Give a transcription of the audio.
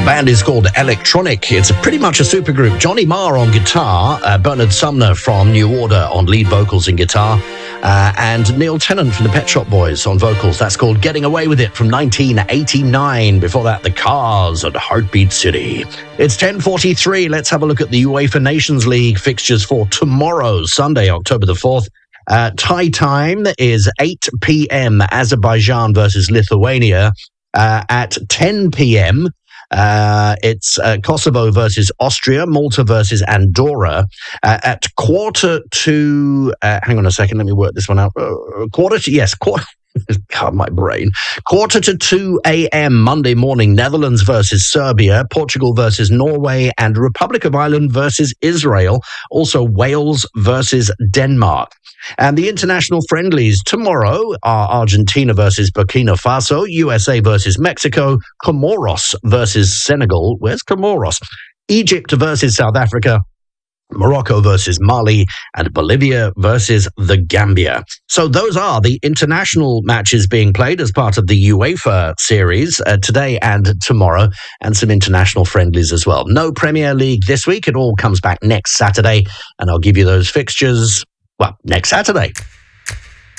band is called Electronic. It's pretty much a supergroup. Johnny Marr on guitar, Bernard Sumner from New Order on lead vocals and guitar, and Neil Tennant from the Pet Shop Boys on vocals. That's called Getting Away With It from 1989. Before that, The Cars and Heartbeat City. It's 10:43. Let's have a look at the UEFA Nations League fixtures for tomorrow, Sunday, October the 4th. Thai time is 8 p.m. Azerbaijan versus Lithuania. At 10 p.m., it's Kosovo versus Austria, Malta versus Andorra. At quarter to, hang on a second, let me work this one out. God, my brain. Quarter to 2 a.m. Monday morning, Netherlands versus Serbia, Portugal versus Norway, and Republic of Ireland versus Israel. Also Wales versus Denmark. And the international friendlies tomorrow are Argentina versus Burkina Faso, USA versus Mexico, Comoros versus Senegal. Where's Comoros? Egypt versus South Africa, Morocco versus Mali, and Bolivia versus the Gambia. So those are the international matches being played as part of the UEFA series today and tomorrow, and some international friendlies as well. No Premier League this week. It all comes back next Saturday, and I'll give you those fixtures, well, next Saturday.